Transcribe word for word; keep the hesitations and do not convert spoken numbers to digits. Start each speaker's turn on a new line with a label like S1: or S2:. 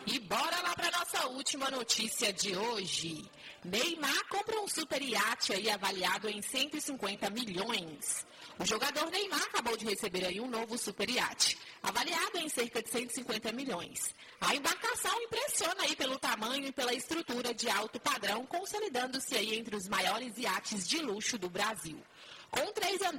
S1: E bora lá para nossa última notícia de hoje. Neymar compra um super iate aí avaliado em cento e cinquenta milhões. O jogador Neymar acabou de receber aí um novo super iate, avaliado em cerca de cento e cinquenta milhões. A embarcação impressiona aí pelo tamanho e pela estrutura de alto padrão, consolidando-se aí entre os maiores iates de luxo do Brasil. Com três andares